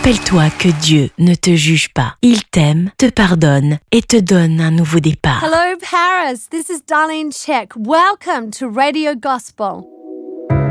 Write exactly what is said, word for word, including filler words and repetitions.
Rappelle-toi que Dieu ne te juge pas. Il t'aime, te pardonne et te donne un nouveau départ. Hello, Paris. This is Darlene Check. Welcome to Radio Gospel.